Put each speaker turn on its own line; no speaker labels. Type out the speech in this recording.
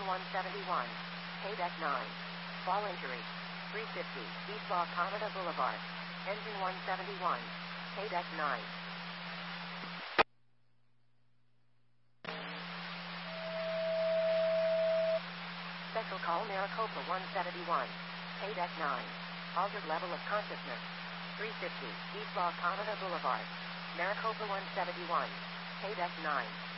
171. KDEC 9. Fall injury. 350. East La Canada Boulevard. Engine 171. KDEC 9. Special call Maricopa 171. KDEC 9. Altered level of consciousness. 350. East La Canada Boulevard. Maricopa 171. KDEC 9.